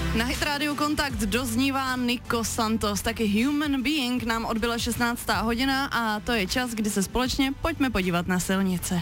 Na Hit Radio Kontakt doznívá Nico Santos, taky Human Being nám odbyla 16. hodina a to je čas, kdy se společně pojďme podívat na silnice.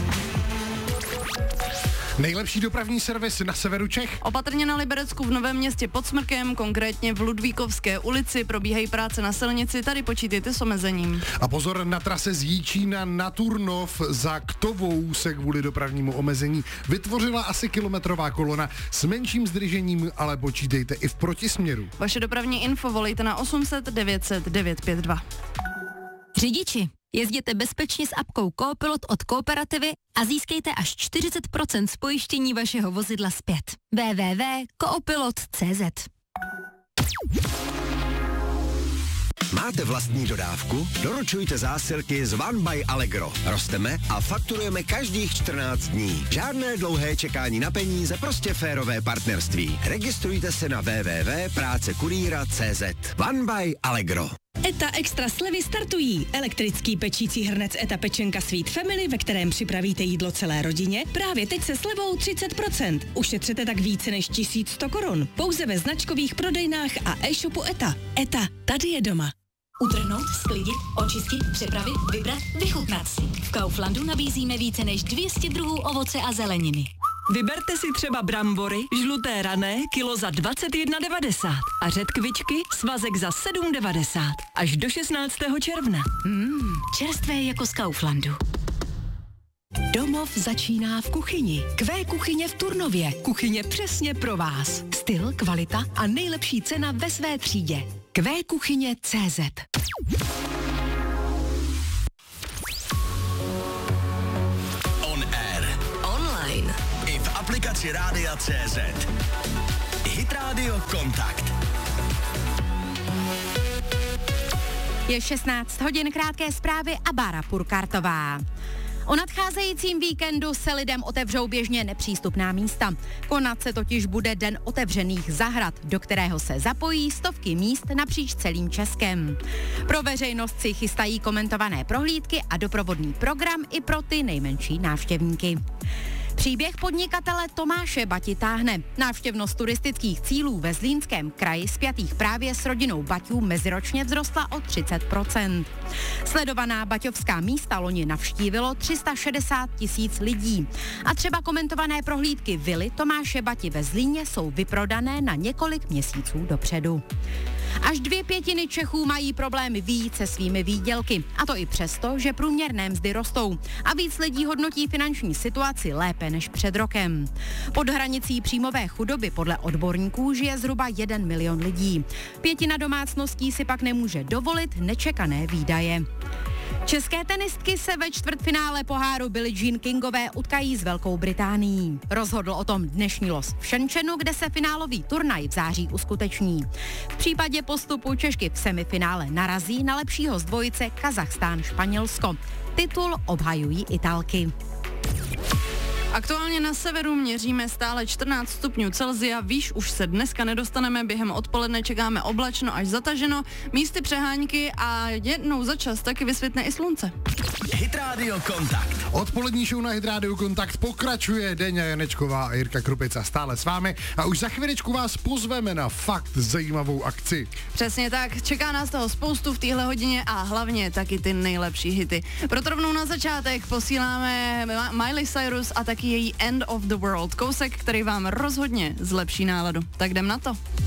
Nejlepší dopravní servis na severu Čech. Opatrně na Liberecku v Novém Městě pod Smrkem, konkrétně v Ludvíkovské ulici, probíhají práce na silnici, tady počítejte s omezením. A pozor, na trase z Jíčína na Turnov za Ktovou se kvůli dopravnímu omezení vytvořila asi kilometrová kolona s menším zdržením, ale počítejte i v protisměru. Vaše dopravní info volejte na 800 900 952. Řidiči, jezděte bezpečně s apkou Coopilot od Kooperativy a získejte až 40% z pojištění vašeho vozidla zpět. www.coopilot.cz. Máte vlastní dodávku? Doručujte zásilky z One by Allegro. Rosteme a fakturujeme každých 14 dní. Žádné dlouhé čekání na peníze, prostě férové partnerství. Registrujte se na www.prácekurýra.cz. One by Allegro. ETA Extra slevy startují. Elektrický pečící hrnec ETA Pečenka Sweet Family, ve kterém připravíte jídlo celé rodině, právě teď se slevou 30%. Ušetřete tak více než 1100 korun. Pouze ve značkových prodejnách a e-shopu ETA. ETA, tady je doma. Utrhnout, sklidit, očistit, připravit, vybrat, vychutnat si. V Kauflandu nabízíme více než 200 druhů ovoce a zeleniny. Vyberte si třeba brambory, žluté rané, kilo za 21,90 a řetkvičky, svazek za 7,90 až do 16. června. Čerstvé jako z Kauflandu. Domov začíná v kuchyni. Q kuchyně v Turnově. Kuchyně přesně pro vás. Styl, kvalita a nejlepší cena ve své třídě. QKuchyně.cz. On air. Online. I v aplikaci Rádia.cz. Hit Radio Kontakt. Je 16 hodin, krátké zprávy a Bára Purkartová. O nadcházejícím víkendu se lidem otevřou běžně nepřístupná místa. Konat se totiž bude Den otevřených zahrad, do kterého se zapojí stovky míst napříč celým Českem. Pro veřejnost si chystají komentované prohlídky a doprovodný program i pro ty nejmenší návštěvníky. Příběh podnikatele Tomáše Bati táhne. Návštěvnost turistických cílů ve Zlínském kraji spjatých právě s rodinou Baťů meziročně vzrostla o 30%. Sledovaná baťovská místa loni navštívilo 360 000 lidí. A třeba komentované prohlídky vily Tomáše Bati ve Zlíně jsou vyprodané na několik měsíců dopředu. Až 2/5 Čechů mají problémy vyjít se svými výdělky. A to i přesto, že průměrné mzdy rostou. A víc lidí hodnotí finanční situaci lépe než před rokem. Pod hranicí příjmové chudoby podle odborníků žije zhruba 1 milion lidí. 1/5 domácností si pak nemůže dovolit nečekané výdaje. České tenistky se ve čtvrtfinále poháru Billie Jean Kingové utkají s Velkou Británií. Rozhodl o tom dnešní los v Shenzhenu, kde se finálový turnaj v září uskuteční. V případě postupu Češky v semifinále narazí na lepšího z dvojice Kazachstán-Španělsko. Titul obhajují Italky. Aktuálně na severu měříme stále 14 stupňů Celsia, výš už se dneska nedostaneme, během odpoledne čekáme oblačno až zataženo, místy přehánky a jednou za čas taky vysvětne i slunce. Hit Radio Kontakt. Odpolední show na Hit Radio Kontakt pokračuje. Deňa Janečková a Jirka Krupica stále s vámi a už za chvíličku vás pozveme na fakt zajímavou akci. Přesně tak, čeká nás toho spoustu v téhle hodině a hlavně taky ty nejlepší hity. Proto rovnou na začátek posíláme Miley Cyrus a taky její End of the World, kousek, který vám rozhodně zlepší náladu. Tak jdem na to.